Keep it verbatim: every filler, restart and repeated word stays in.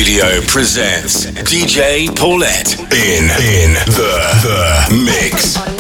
Radio presents D J Paulette in in the the mix.